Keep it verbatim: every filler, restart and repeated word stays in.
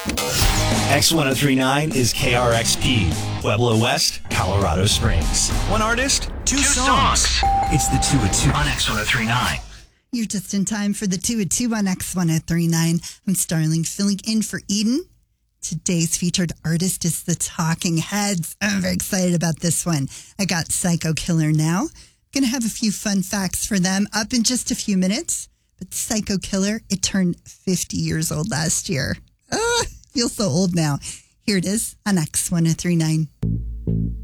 X ten thirty-nine is K R X P, Pueblo West, Colorado Springs. One artist, two, Two songs. songs. It's the two at two on X ten thirty-nine. You're just in time for the two at two on X ten thirty-nine. I'm Starling, filling in for Eden. Today's featured artist is the Talking Heads. I'm very excited about this one. I got Psycho Killer now. Going to have a few fun facts for them up in just a few minutes. But Psycho Killer, it turned fifty years old last year. Ah, feels so old now. Here it is on X ten thirty-nine.